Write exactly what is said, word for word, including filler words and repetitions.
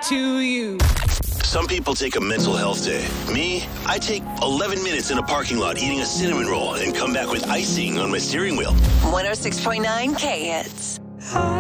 to you. Some people take a mental health day. Me, I take eleven minutes in a parking lot eating a cinnamon roll and come back with icing on my steering wheel. one oh six point nine K Hits.